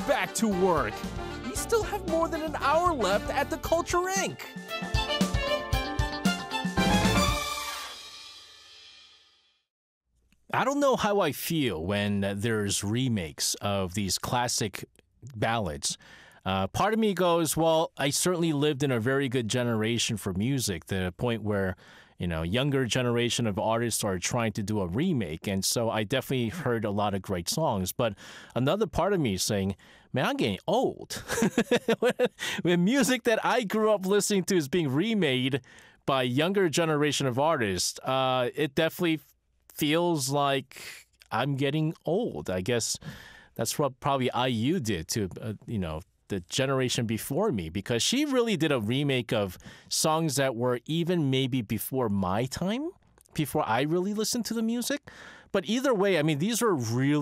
back to work. We still have more than an hour left at the Culture Inc. I don't know how I feel when there's remakes of these classic ballads. Part of me goes, well, I certainly lived in a very good generation for music, to the point where, younger generation of artists are trying to do a remake. And so I definitely heard a lot of great songs. But another part of me is saying, man, I'm getting old. When music that I grew up listening to is being remade by younger generation of artists, it definitely feels like I'm getting old. I guess that's what probably IU did to, the generation before me, because she really did a remake of songs that were even maybe before my time, before I really listened to the music. But either way, I mean, these are really